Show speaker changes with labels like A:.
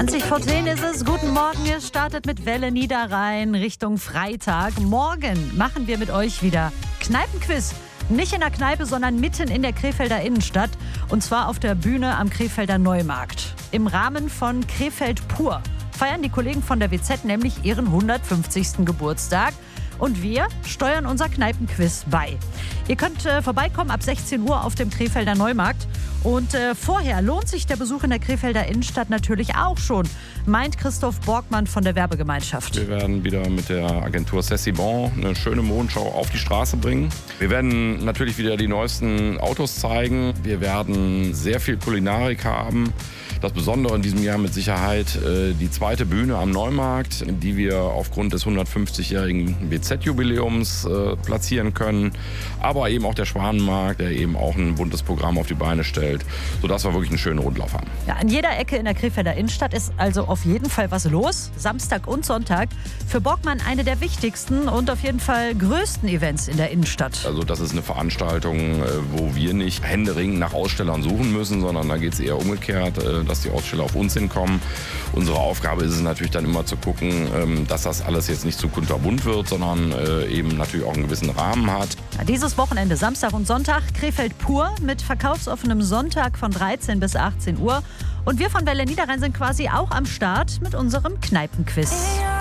A: 20:10 ist es. Guten Morgen, ihr startet mit Welle Niederrhein Richtung Freitag. Morgen machen wir mit euch wieder Kneipenquiz. Nicht in der Kneipe, sondern mitten in der Krefelder Innenstadt. Und zwar auf der Bühne am Krefelder Neumarkt. Im Rahmen von Krefeld Pur feiern die Kollegen von der WZ nämlich ihren 150. Geburtstag. Und wir steuern unser Kneipenquiz bei. Ihr könnt vorbeikommen ab 16 Uhr auf dem Krefelder Neumarkt. Und vorher lohnt sich der Besuch in der Krefelder Innenstadt natürlich auch schon, meint Christoph Borgmann von der Werbegemeinschaft.
B: Wir werden wieder mit der Agentur C'est-Si-Bon eine schöne Mondschau auf die Straße bringen. Wir werden natürlich wieder die neuesten Autos zeigen. Wir werden sehr viel Kulinarik haben. Das Besondere in diesem Jahr mit Sicherheit die zweite Bühne am Neumarkt, die wir aufgrund des 150-jährigen WZ-Jubiläums platzieren können. Aber eben auch der Schwanenmarkt, der eben auch ein buntes Programm auf die Beine stellt, sodass wir wirklich einen schönen Rundlauf haben.
A: Ja, an jeder Ecke in der Krefelder Innenstadt ist also auf jeden Fall was los. Samstag und Sonntag. Für Borgmann eine der wichtigsten und auf jeden Fall größten Events in der Innenstadt.
B: Also das ist eine Veranstaltung, wo wir nicht händeringend nach Ausstellern suchen müssen, sondern da geht es eher umgekehrt, dass die Aussteller auf uns hinkommen. Unsere Aufgabe ist es natürlich dann immer zu gucken, dass das alles jetzt nicht zu kunterbunt wird, sondern eben natürlich auch einen gewissen Rahmen hat.
A: Ja, dieses Wochenende, Samstag und Sonntag, Krefeld Pur mit verkaufsoffenem Sonntag von 13 bis 18 Uhr. Und wir von Welle Niederrhein sind quasi auch am Start mit unserem Kneipenquiz.